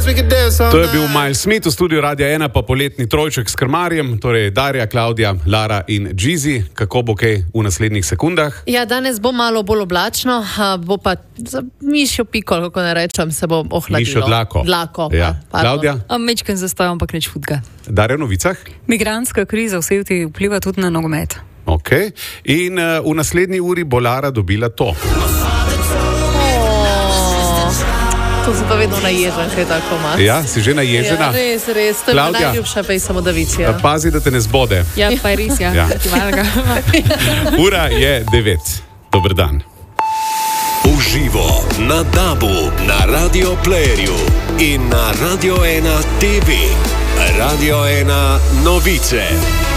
To je bil Miles Smith v studiu Radia 1, pa poletni trojček s krmarjem, torej Darja, Klaudija, Lara in Džizi. Kako bo kaj v naslednjih sekundah? Ja, danes bo malo bolj oblačno, bo pa za mišjo piko, kako ne rečem, se bo ohladilo. Mišjo dlako. Dlako, ja. Klaudija? Mečken zastoj, ampak nič hudega. Darja, v novicah? Migrantska kriza v Sevti vpliva tudi na nogomet. Ok. In v naslednji uri bo Lara dobila to. To se pa vedno naježen, kaj tako ima. Ja, si že naježena? Ja, res. To je pa najljubša pesem od Davicija. Pazi, da te ne zbode. Ja, pa je res, ja. Ura je 9. Dober dan. Uživo na DAB-u, na Radio Playerju in na Radio 1 TV. Radio 1 novice.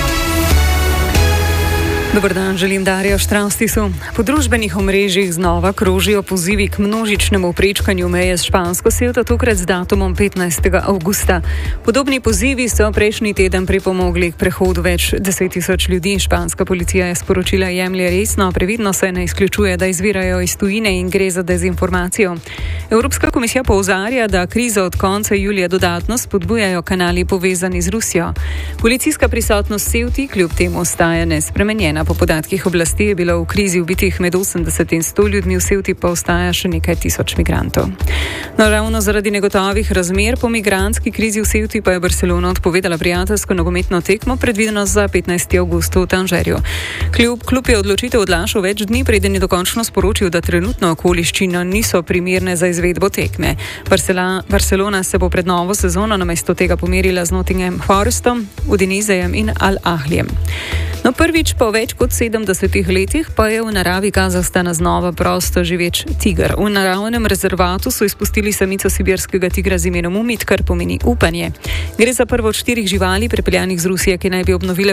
Dobar dan, želim Darjo Štravstisu. Po družbenih omrežjih znova krožijo pozivi k množičnemu prečkanju meje s špansko Sevto, tokrat z datumom 15. avgusta. Podobni pozivi so prejšnji teden pripomogli k prehodu več 10.000 ljudi. Španska policija je sporočila jemlje resno, previdno se ne izključuje, da izvirajo iz tujine in gre za dezinformacijo. Evropska komisija povzarja, da krizo od konca julija dodatno spodbujajo kanali povezani z Rusijo. Policijska prisotnost v Sevti kljub temu ostaja nespremenjena. Po podatkih oblasti je bilo v krizi ubitih med 80 in 100 ljudmi, v Sevti pa ostaja še nekaj tisoč migrantov. No, ravno zaradi negotovih razmer po migrantski krizi v Sevti pa je Barcelona odpovedala prijateljsko nogometno tekmo, predvideno za 15. avgust v Tanžerju. Klub je odločitev odlašal več dni, preden je dokončno sporočil, da trenutno okoliščine niso primerne za izvedbo tekme. Barcelona se bo pred novo sezono namesto tega pomerila z Nottingham Forestom, Udinesejem in Al Ahlijem. No, prvič po več kot 70 letih pa je v naravi Kazahstana znova prosto živeč tiger. V naravnem rezervatu so izpustili samico sibirskega tigra z imenom Umit, kar pomeni upanje. Gre za prvo od 4 živali pripeljanih z Rusije, ki naj bi obnovile